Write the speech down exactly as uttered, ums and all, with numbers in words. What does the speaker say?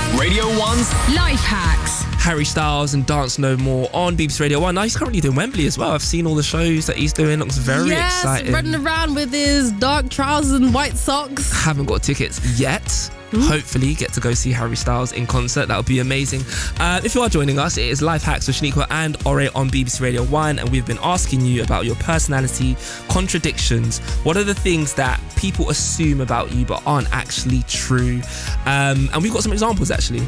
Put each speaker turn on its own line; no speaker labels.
Radio one's
Life Hacks.
Harry Styles and Dance No More on B B C Radio one. Now he's currently doing Wembley as well. I've seen all the shows that he's doing. Looks very
yes,
exciting.
Running around with his dark trousers and white socks.
Haven't got tickets yet. Mm. Hopefully get to go see Harry Styles in concert. That would be amazing. Uh, if you are joining us, it is Life Hacks with Shaniqua and Ore on B B C Radio one, and we've been asking you about your personality contradictions. What are the things that people assume about you but aren't actually true? Um, and we've got some examples actually